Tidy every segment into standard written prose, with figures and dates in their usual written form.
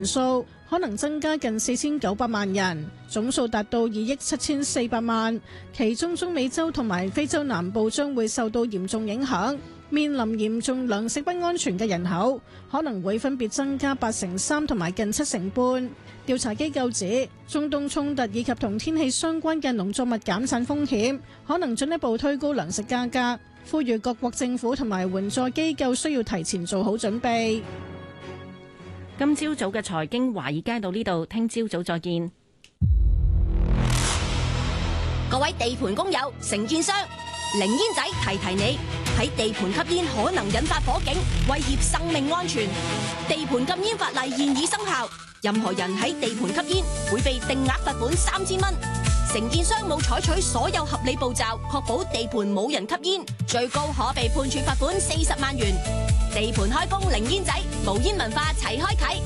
人數可能增加近4900萬人，總數達到2億7400萬。其中中美洲同埋非洲南部將會受到嚴重影響，面臨嚴重糧食不安全嘅人口可能會分別增加83%同埋近7%。調查機構指，中東衝突以及同天氣相關嘅農作物減產風險可能進一步推高糧食價格，呼籲各國政府同埋援助機構需要提前做好準備。 今朝早嘅財經華爾街到呢度，聽朝早再見。 各位地盤工友、承建商，零煙仔提提你，喺地盤吸煙可能引發火警，威脅生命安全。地盤禁煙法例現已生效，任何人喺地盤吸煙會被定額罰款3000蚊。承建商冇採取所有合理步驟，確保地盤冇人吸煙，最高可被判處罰款40萬元。地盤開工零煙仔，無煙文化齊開啟。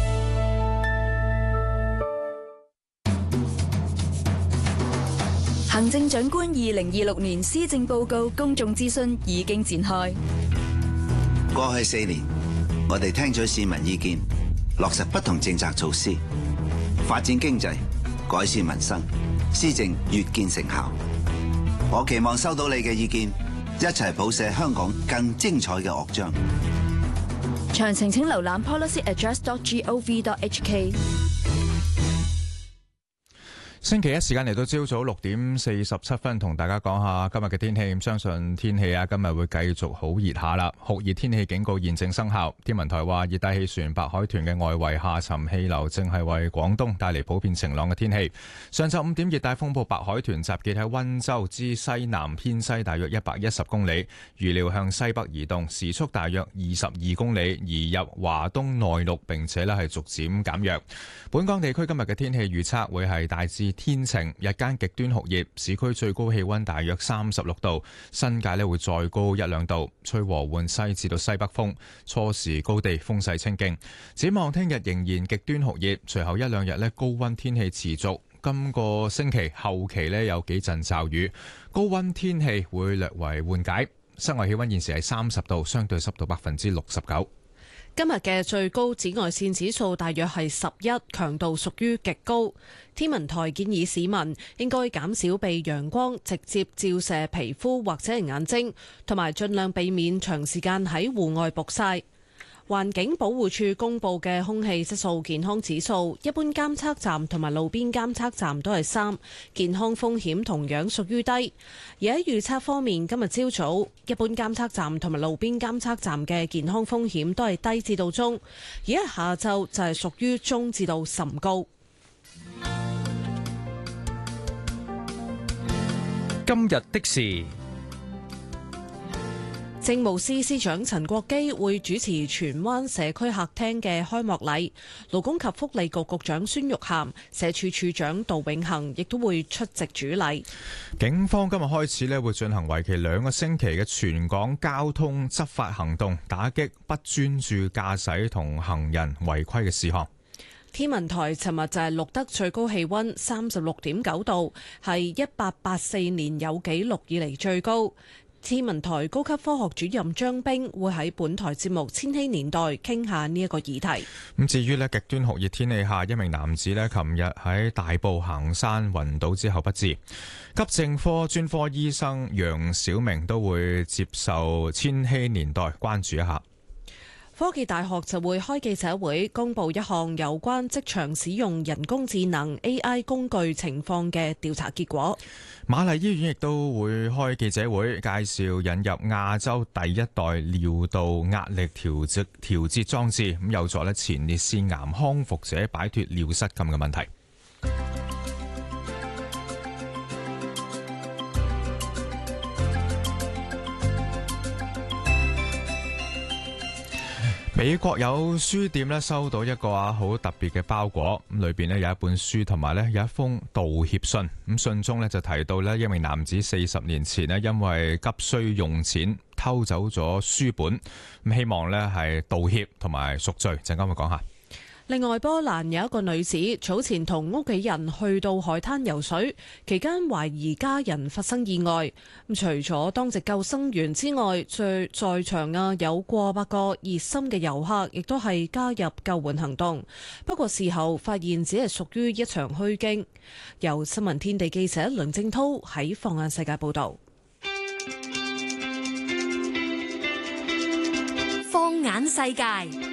行政長官2026年施政報告公眾諮詢已經展開。 過去4年，我哋聽取市民意見，落實不同政策措施，發展經濟，改善民生，施政越見成效。我期望收到你嘅意見，一齊譜寫香港更精彩嘅樂章。 詳情請瀏覽 policyaddress.gov.hk。 星期一時間嚟到朝早6點47分，同大家講下今日嘅天氣。相信天氣今日會繼續好熱下啦，酷熱天氣警告現正生效。天文台話，熱帶氣旋白海豚嘅外圍下沉氣流正係為廣東帶嚟普遍晴朗嘅天氣。上晝5點，熱帶風暴白海豚集結喺溫州之西南偏西大約110公里，預料向西北移動，時速大約22公里，移入華東內陸，並且係逐漸減弱。本港地區今日嘅天氣預測會係大致天晴，日間極端酷熱，市區最高氣溫大約36度，新界會再高1-2度，吹和緩西至到西北風，初時高地風勢清勁。展望聽日仍然極端酷熱，隨後1-2日高溫天氣持續。今個星期後期有幾陣驟雨，高溫天氣會略為緩解。室外氣溫現時係30度，相對濕度69%。 今日嘅最高紫外線指數大約係11，強度屬於極高。天文台建議市民應該減少被陽光直接照射皮膚或者係眼睛，同埋盡量避免長時間喺戶外曝曬。環境保護署公布嘅空氣質素健康指數，一般監測站同埋路邊監測站都係3，健康風險同樣屬於低。而喺預測方面，今日朝早一般監測站同埋路邊監測站嘅健康風險都係低至到中，而喺下晝就係屬於中至到甚高。 今日的事。 政務司司長陳國基會主持荃灣社區客廳嘅開幕禮，勞工及福利局局長孫玉菡、社署署長杜永恆亦都會出席主禮。 警方今日開始會進行為期2個星期嘅全港交通執法行動，打擊不專注駕駛同行人違規嘅事項。 天文台尋日就係錄得最高氣溫36.9度，係1884年有紀錄以嚟最高。天文台高級科學主任張冰會喺本台節目《千禧年代》傾下呢一個議題。 咁至於極端酷熱天氣下，一名男子琴日喺大埔行山暈倒之後不治。急症科專科醫生楊小明都會接受《千禧年代》關注一下。 科技大學就會開記者會，公布一項有關職場使用人工智能 AI 工具情況嘅調查結果。 瑪麗醫院亦都會開記者會，介紹引入亞洲第一代尿道壓力調節裝置，咁有助前列腺癌康復者擺脫尿失禁嘅問題。美國有書店收到一個好特別嘅包裹，咁裏邊有一本書同埋有一封道歉信。咁信中就提到一名男子40年前因為急需用錢偷走咗書本，咁希望係道歉同埋贖罪。陣間會講下。 另外，波蘭有一個女子早前同屋企人去到海灘游水，期間懷疑家人發生意外。除咗當值救生員之外，在場有過百個熱心嘅遊客，亦都係加入救援行動。不過事後發現只係屬於一場虛驚。由新聞天地記者梁正濤喺放眼世界報道。 放眼世界。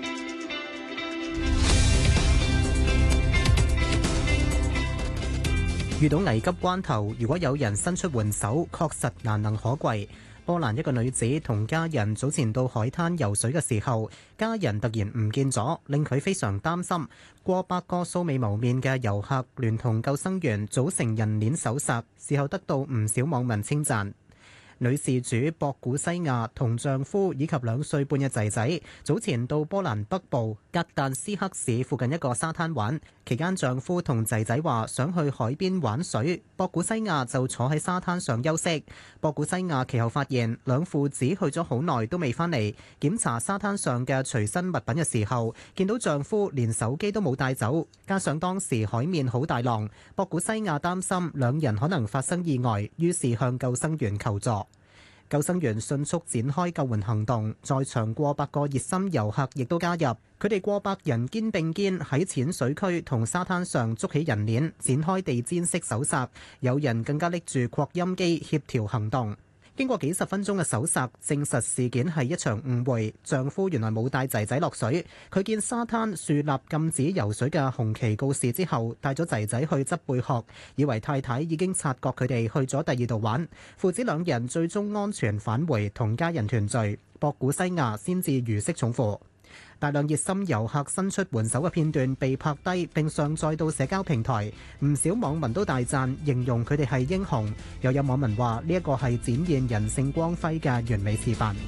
遇到危急關頭，如果有人伸出援手，確實難能可貴。波蘭一個女子同家人早前到海灘游水嘅時候，家人突然唔見咗，令佢非常擔心。過百個素未謀面嘅遊客聯同救生員組成人鏈搜索，事後得到唔少網民稱讚。女事主博古西亞同丈夫以及2歲半嘅仔仔早前到波蘭北部格但斯克市附近一個沙灘玩，期間丈夫同仔仔話想去海邊玩水，博古西亞就坐喺沙灘上休息。博古西亞其後發現兩父子去咗好耐都未返嚟，檢查沙灘上嘅隨身物品嘅時候，見到丈夫連手機都冇帶走，加上當時海面好大浪，博古西亞擔心兩人可能發生意外，於是向救生員求助。救生員迅速展開救援行動，在場過百個熱心遊客亦都加入，佢哋過百人肩並肩喺淺水區同沙灘上捉起人鏈，展開地氈式搜索，有人更加拎住擴音機協調行動。經過幾十分鐘嘅搜索，證實事件係一場誤會。丈夫原來冇帶仔仔落水，佢見沙灘樹立禁止游水嘅紅旗告示之後，帶咗仔仔去執貝殼，以為太太已經察覺佢哋去咗第二度玩。父子兩人最終安全返回同家人團聚，博古西亞先至如釋重負。大量熱心遊客伸出援手嘅片段被拍低並上載到社交平台，唔少網民都大讚，形容佢哋係英雄。又有網民話呢一個係展現人性光輝嘅完美示範。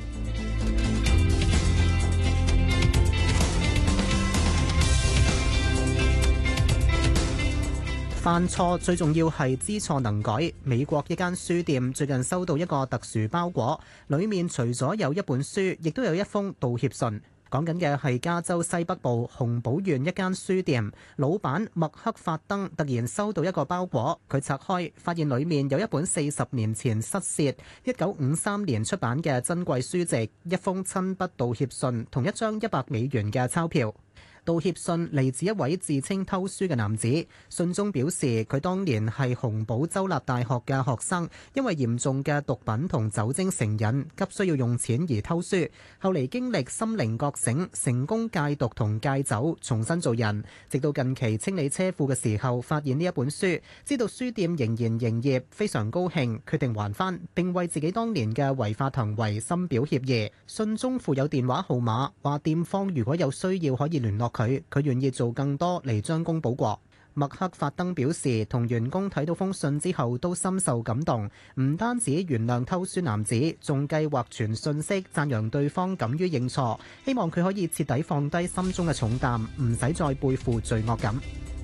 犯錯最重要係知錯能改。美國一間書店最近收到一個特殊包裹，裡面除咗有一本書，亦都有一封道歉信。講緊嘅係加州西北部洪堡縣一間書店，老闆麥克法登突然收到一個包裹，佢拆開發現裡面有一本40年前失竊、1953年出版嘅珍貴書籍、一封親筆道歉信同一張$100嘅鈔票。道歉信嚟自一位自稱偷書嘅男子，信中表示佢當年係洪堡州立大學嘅學生，因為嚴重嘅毒品同酒精成癮，急需要用錢而偷書。後嚟經歷心靈覺醒，成功戒毒同戒酒，重新做人。直到近期清理車庫嘅時候，發現呢一本書，知道書店仍然營業，非常高興，決定還返，並為自己當年嘅違法行為深表歉意。信中附有電話號碼，話店方如果有需要可以聯絡佢願意做更多嚟將功補過。麥克法登表示，同員工睇到封信之後都深受感動，唔單止原諒偷書男子，仲計劃傳信息讚揚對方敢於認錯，希望佢可以徹底放低心中嘅重擔，唔使再背負罪惡感。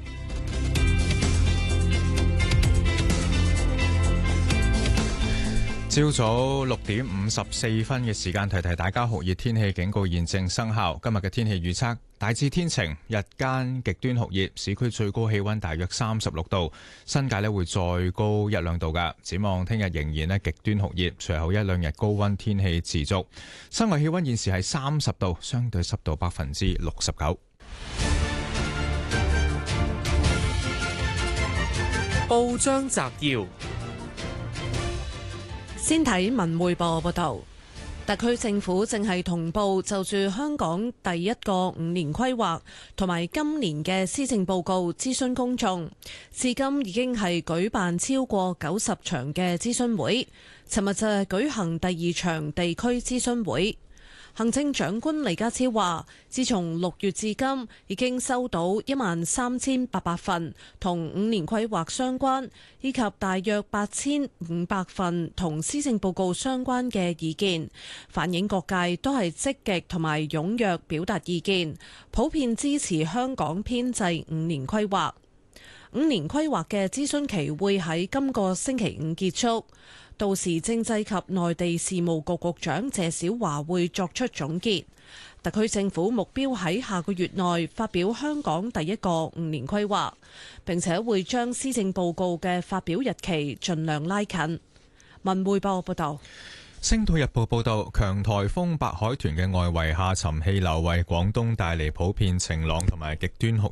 朝早6:54嘅時間，提提大家酷熱天氣警告現正生效。今日嘅天氣預測大致天晴，日間極端酷熱，市區最高氣溫大約36度，新界會再高1-2度㗎。展望聽日仍然極端酷熱，隨後1-2日高溫天氣持續。室外氣溫現時係30度，相對濕度69%。 報章摘要。 先睇文匯報報道，特區政府正係同步就住香港第一個5年規劃同埋今年嘅施政報告諮詢公眾，至今已經係舉辦超過90場嘅諮詢會，尋日就係舉行第2場地區諮詢會。行政長官李家超話，自從6月至今，已經收到13800份同5年規劃相關，以及大約8500份同施政報告相關嘅意見，反映各界都係積極同埋踴躍表達意見，普遍支持香港編制5年規劃。5年規劃嘅諮詢期會喺今個星期5結束。到時政制及內地事務局局長謝小華會作出總結。 特區政府目標喺下個月內發表香港第一個5年規劃，並且會將施政報告嘅發表日期盡量拉近。文匯報報道。 星島日報報道，強颱風白海豚嘅外圍下沉氣流為廣東帶嚟普遍晴朗同埋極端酷